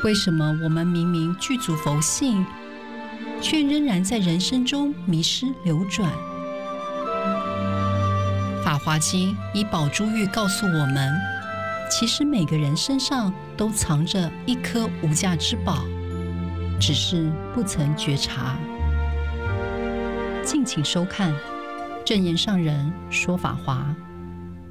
为什么我们明明具足佛性，却仍然在人生中迷失流转？法华经以宝珠玉告诉我们，其实每个人身上都藏着一颗无价之宝，只是不曾觉察。敬请收看正言上人说法华。